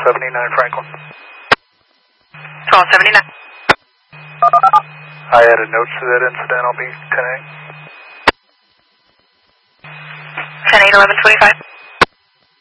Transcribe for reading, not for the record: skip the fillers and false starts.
1279 Franklin. 1279. I added notes to that incident. I'll be 10-8. 10-8, 1125.